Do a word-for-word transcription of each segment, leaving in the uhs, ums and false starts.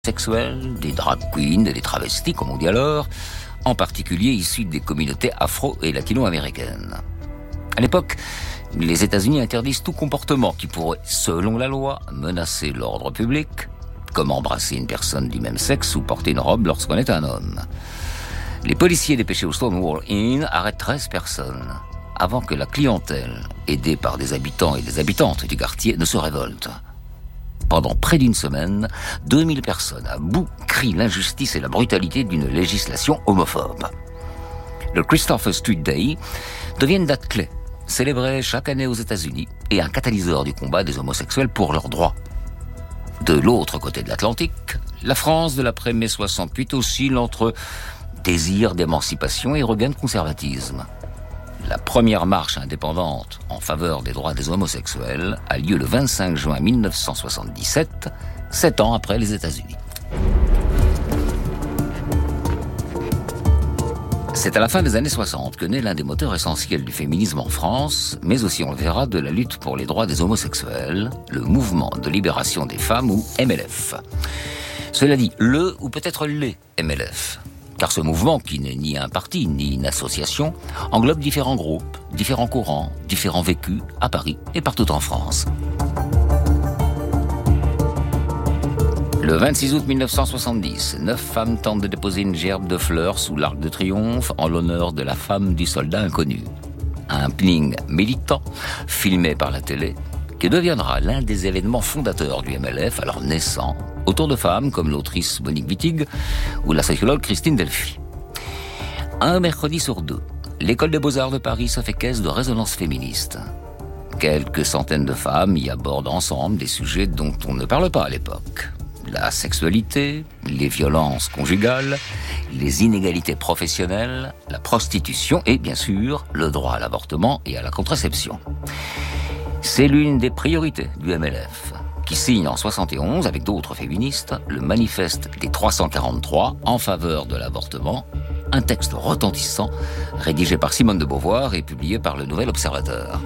Sexuels, des drag queens et des travestis, comme on dit alors, en particulier issus des communautés afro- et latino-américaines. À l'époque, les États-Unis interdisent tout comportement qui pourrait, selon la loi, menacer l'ordre public, comme embrasser une personne du même sexe ou porter une robe lorsqu'on est un homme. Les policiers dépêchés au Stonewall Inn arrêtent treize personnes, avant que la clientèle, aidée par des habitants et des habitantes du quartier, ne se révolte. Pendant près d'une semaine, deux mille personnes à bout crient l'injustice et la brutalité d'une législation homophobe. Le Christopher Street Day devient une date clé, célébrée chaque année aux États-Unis et un catalyseur du combat des homosexuels pour leurs droits. De l'autre côté de l'Atlantique, la France de l'après-mai soixante-huit oscille entre désir d'émancipation et regain de conservatisme. La première marche indépendante en faveur des droits des homosexuels a lieu le vingt-cinq juin mille neuf cent soixante-dix-sept, sept ans après les États-Unis. C'est à la fin des années soixante que naît l'un des moteurs essentiels du féminisme en France, mais aussi, on le verra, de la lutte pour les droits des homosexuels, le mouvement de libération des femmes ou M L F. Cela dit, le ou peut-être les M L F. Car ce mouvement, qui n'est ni un parti ni une association, englobe différents groupes, différents courants, différents vécus à Paris et partout en France. Le vingt-six août mille neuf cent soixante-dix, neuf femmes tentent de déposer une gerbe de fleurs sous l'Arc de Triomphe en l'honneur de la femme du soldat inconnu. Un happening militant, filmé par la télé, qui deviendra l'un des événements fondateurs du M L F, alors naissant, autour de femmes comme l'autrice Monique Wittig ou la sociologue Christine Delphi. Un mercredi sur deux, l'école des Beaux-Arts de Paris se fait caisse de résonance féministe. Quelques centaines de femmes y abordent ensemble des sujets dont on ne parle pas à l'époque. La sexualité, les violences conjugales, les inégalités professionnelles, la prostitution et, bien sûr, le droit à l'avortement et à la contraception. C'est l'une des priorités du M L F, qui signe en soixante et onze, avec d'autres féministes, le manifeste des trois cent quarante-trois en faveur de l'avortement, un texte retentissant, rédigé par Simone de Beauvoir et publié par le Nouvel Observateur.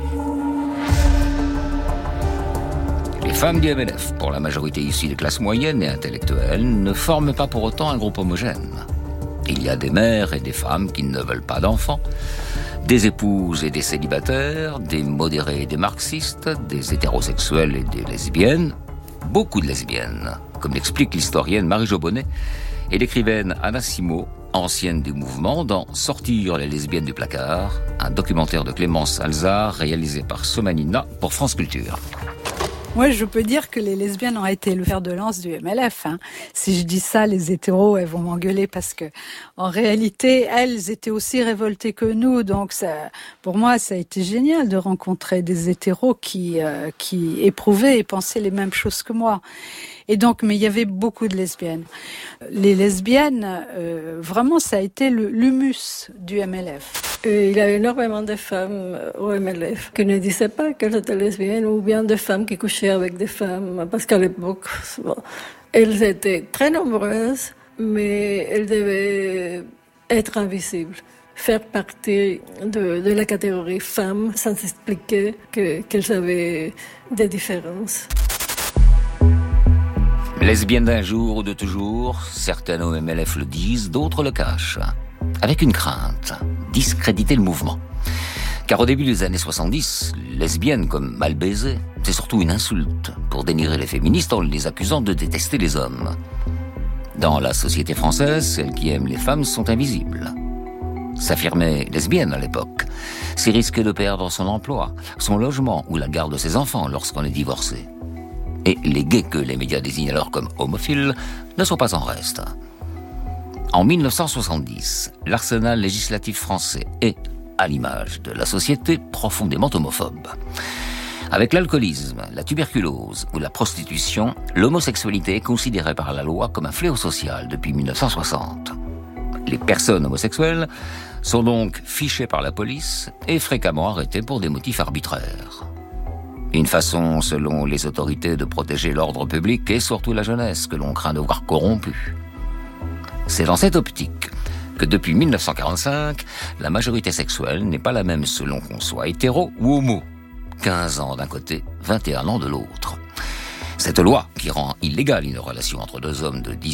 Les femmes du M L F, pour la majorité issues des classes moyennes et intellectuelles, ne forment pas pour autant un groupe homogène. Il y a des mères et des femmes qui ne veulent pas d'enfants, des épouses et des célibataires, des modérés et des marxistes, des hétérosexuels et des lesbiennes, beaucoup de lesbiennes, comme l'explique l'historienne Marie-Jo Bonnet et l'écrivaine Anna Simo, ancienne du mouvement, dans Sortir les lesbiennes du placard, un documentaire de Clémence Alzard réalisé par Somanina pour France Culture. Moi, je peux dire que les lesbiennes ont été le fer de lance du M L F. Hein. Si je dis ça, les hétéros, elles vont m'engueuler parce que, en réalité, elles étaient aussi révoltées que nous. Donc, ça, pour moi, ça a été génial de rencontrer des hétéros qui, euh, qui éprouvaient et pensaient les mêmes choses que moi. Et donc, mais il y avait beaucoup de lesbiennes. Les lesbiennes, euh, vraiment, ça a été le, l'humus du M L F. Et il y a énormément de femmes au M L F qui ne disaient pas qu'elles étaient lesbiennes, ou bien de femmes qui couchaient avec des femmes, parce qu'à l'époque, bon, elles étaient très nombreuses, mais elles devaient être invisibles, faire partie de, de la catégorie femmes, sans expliquer que, qu'elles avaient des différences. Lesbiennes d'un jour ou de toujours, certaines au M L F le disent, d'autres le cachent. Avec une crainte, discréditer le mouvement. Car au début des années soixante-dix, lesbienne comme mal baisée, c'est surtout une insulte pour dénigrer les féministes en les accusant de détester les hommes. Dans la société française, celles qui aiment les femmes sont invisibles. S'affirmer lesbienne à l'époque, c'est risquer de perdre son emploi, son logement ou la garde de ses enfants lorsqu'on est divorcé. Et les gays que les médias désignent alors comme homophiles ne sont pas en reste. En mille neuf cent soixante-dix, l'arsenal législatif français est, à l'image de la société, profondément homophobe. Avec l'alcoolisme, la tuberculose ou la prostitution, l'homosexualité est considérée par la loi comme un fléau social depuis mille neuf cent soixante. Les personnes homosexuelles sont donc fichées par la police et fréquemment arrêtées pour des motifs arbitraires. Une façon, selon les autorités, de protéger l'ordre public et surtout la jeunesse que l'on craint de voir corrompue. C'est dans cette optique que depuis mille neuf cent quarante-cinq, la majorité sexuelle n'est pas la même selon qu'on soit hétéro ou homo. quinze ans d'un côté, vingt et un ans de l'autre. Cette loi qui rend illégale une relation entre deux hommes de dix